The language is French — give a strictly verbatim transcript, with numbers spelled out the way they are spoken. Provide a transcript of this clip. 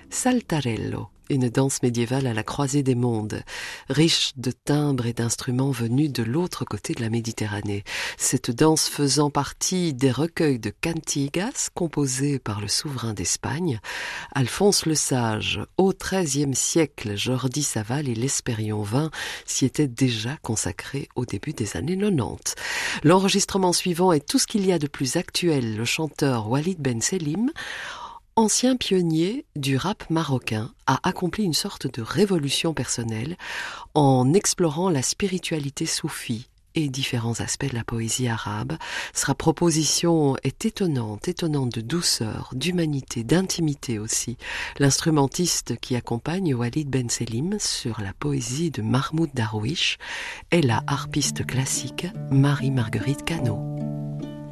Saltarello, une danse médiévale à la croisée des mondes, riche de timbres et d'instruments venus de l'autre côté de la Méditerranée. Cette danse faisant partie des recueils de cantigas composés par le souverain d'Espagne, Alphonse le Sage. Au treizième siècle, Jordi Savall et l'Espérion vingt s'y étaient déjà consacrés au début des années quatre-vingt-dix. L'enregistrement suivant est tout ce qu'il y a de plus actuel. Le chanteur Walid Ben Selim, ancien pionnier du rap marocain, a accompli une sorte de révolution personnelle en explorant la spiritualité soufie et différents aspects de la poésie arabe. Sa proposition est étonnante, étonnante de douceur, d'humanité, d'intimité aussi. L'instrumentiste qui accompagne Walid Ben Selim sur la poésie de Mahmoud Darwish est la harpiste classique Marie-Marguerite Cano.